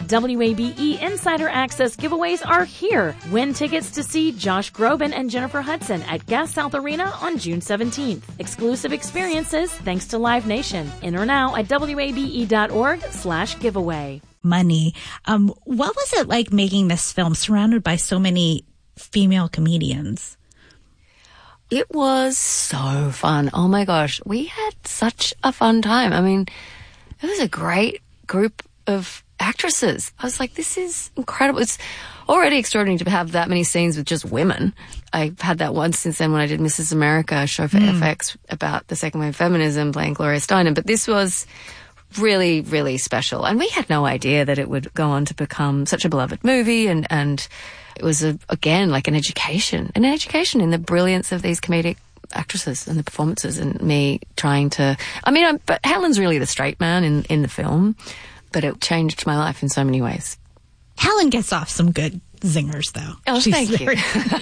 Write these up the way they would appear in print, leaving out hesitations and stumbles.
WABE Insider Access giveaways are here. Win tickets to see Josh Groban and Jennifer Hudson at Gas South Arena on June 17th. Exclusive experiences thanks to Live Nation. Enter now at wabe.org/giveaway. Money. What was it like making this film surrounded by so many female comedians? It was so fun. Oh my gosh. We had such a fun time. I mean, it was a great group of actresses. I was like, this is incredible. It's already extraordinary to have that many scenes with just women. I've had that once since then when I did Mrs. America, a show for FX about the second wave feminism playing Gloria Steinem. But this was really, really special. And we had no idea that it would go on to become such a beloved movie. And it was, again, like an education in the brilliance of these comedic actresses and the performances, and me trying to... but Helen's really the straight man in the film, but it changed my life in so many ways. Helen gets off some good zingers, though. Oh, She's thank you.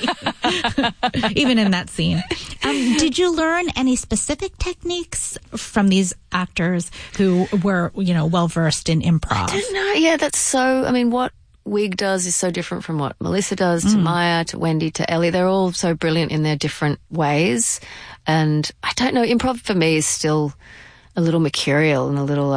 Even in that scene. Did you learn any specific techniques from these actors who were, well-versed in improv? I don't know. Yeah, that's so... what Wig does is so different from what Melissa does, to Maya, to Wendy, to Ellie. They're all so brilliant in their different ways. And I don't know, improv for me is still a little mercurial and a little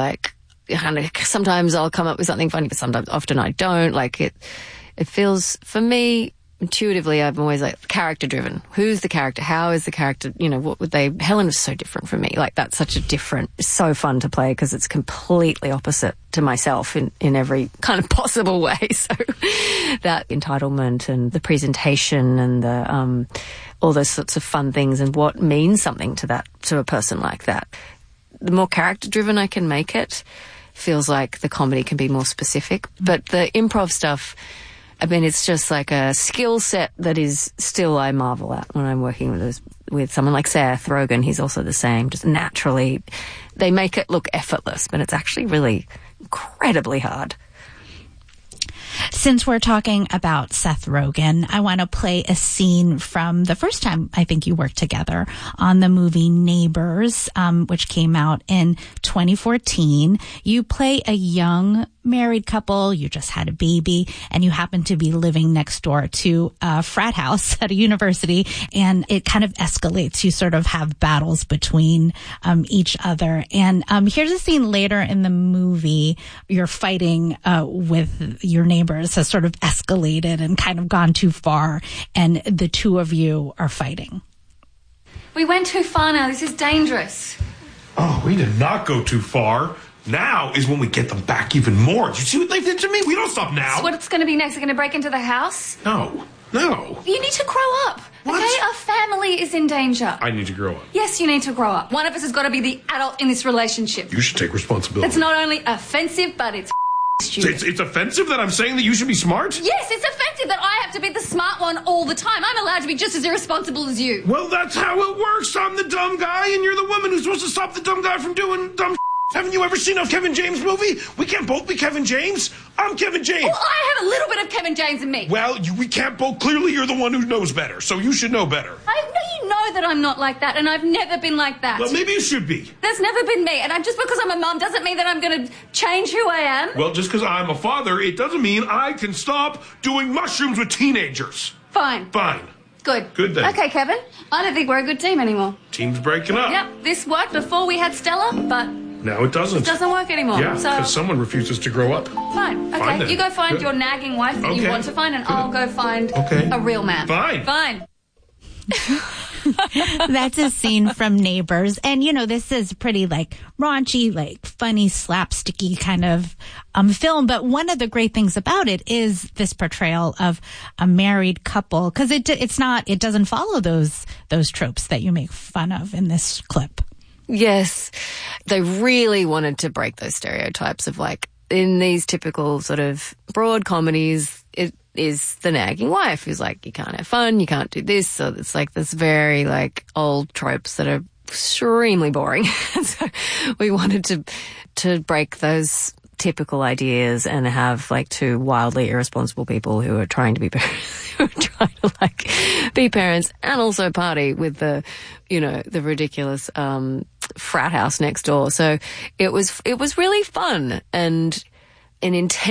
sometimes I'll come up with something funny, but often I don't. It feels, for me, intuitively, I'm always character driven. Who's the character? How is the character? What would they... Helen was so different from me. That's such a different... It's so fun to play because it's completely opposite to myself in every kind of possible way. So that entitlement and the presentation and the all those sorts of fun things and what means something to a person like that. The more character driven I can make it, feels like the comedy can be more specific. But the improv stuff... it's just like a skill set that is still I marvel at when I'm working with someone like Seth Rogen. He's also the same. Just naturally, they make it look effortless, but it's actually really incredibly hard. Since we're talking about Seth Rogen, I want to play a scene from the first time I think you worked together on the movie Neighbors, which came out in 2014. You play a young married couple, you just had a baby, and you happen to be living next door to a frat house at a university, and it kind of escalates. You sort of have battles between each other. And here's a scene later in the movie. You're fighting with your neighbors, has sort of escalated and kind of gone too far, and the two of you are fighting. We went too far now. This is dangerous. Oh, we did not go too far. Now is when we get them back even more. Did you see what they did to me? We don't stop now. So what's going to be next? They're going to break into the house? No. You need to grow up. What? Okay, our family is in danger. I need to grow up. Yes, you need to grow up. One of us has got to be the adult in this relationship. You should take responsibility. It's not only offensive, but it's stupid. It's offensive that I'm saying that you should be smart? Yes, it's offensive that I have to be the smart one all the time. I'm allowed to be just as irresponsible as you. Well, that's how it works. I'm the dumb guy, and you're the woman who's supposed to stop the dumb guy from doing dumb. Haven't you ever seen a Kevin James movie? We can't both be Kevin James. I'm Kevin James. Well, I have a little bit of Kevin James in me. Well, we can't both. Clearly, you're the one who knows better, so you should know better. You know that I'm not like that, and I've never been like that. Well, maybe you should be. That's never been me, and just because I'm a mum doesn't mean that I'm going to change who I am. Well, just because I'm a father, it doesn't mean I can stop doing mushrooms with teenagers. Fine. Good then. Okay, Kevin. I don't think we're a good team anymore. Team's breaking up. Yep, this worked before we had Stella, but... Now it doesn't. It doesn't work anymore. Yeah, because someone refuses to grow up. Fine. Okay, Fine, you go find your nagging wife that you want to find, and I'll go find a real man. Fine. That's a scene from Neighbors. And, this is pretty, raunchy, funny, slapsticky kind of film. But one of the great things about it is this portrayal of a married couple. Because it doesn't follow those tropes that you make fun of in this clip. Yes. They really wanted to break those stereotypes of, in these typical sort of broad comedies, it is the nagging wife who's you can't have fun, you can't do this. So it's this very, old tropes that are extremely boring. So we wanted to break those typical ideas and have two wildly irresponsible people who are trying to be be parents and also party with the ridiculous frat house next door. So it was really fun and an intense